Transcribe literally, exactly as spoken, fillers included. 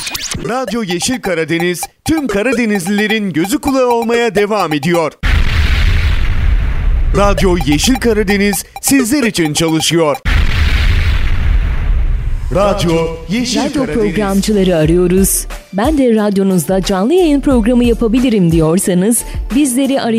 Radyo Yeşil Karadeniz tüm Karadenizlilerin gözü kulağı olmaya devam ediyor. Radyo Yeşil Karadeniz sizler için çalışıyor. Radyo Yeşil Radyo Karadeniz. programcıları arıyoruz. Ben de radyonuzda canlı yayın programı yapabilirim diyorsanız bizleri arayın.